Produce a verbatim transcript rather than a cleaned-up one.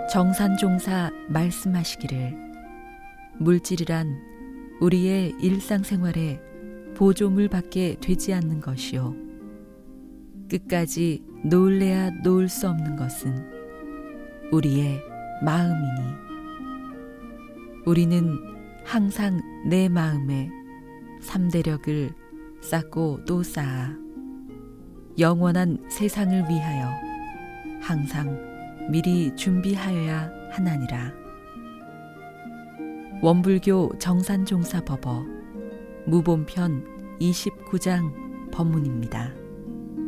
정산종사 말씀하시기를 물질이란 우리의 일상생활에 보조물밖에 되지 않는 것이요 끝까지 놓을래야 놓을 수 없는 것은 우리의 마음이니 우리는 항상 내 마음에 삼대력을 쌓고 또 쌓아 영원한 세상을 위하여 항상 미리 준비하여야 하나니라. 원불교 정산종사법어 무본편 이십구 장 법문입니다.